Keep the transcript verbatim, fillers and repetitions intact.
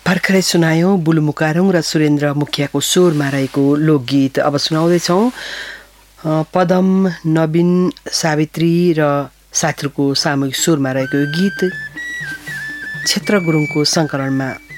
भर्खरै सुनायौँ बुलु मुकारौँ र सुरेन्द्र मुखियाको स्वरमा रहेको लोकगीत। अब सुनाउँदैछौँ पदम, नवीन, सावित्री र साथीको सामूहिक स्वरमा रहेको गीत क्षेत्र गुरुङको सङ्कलनमा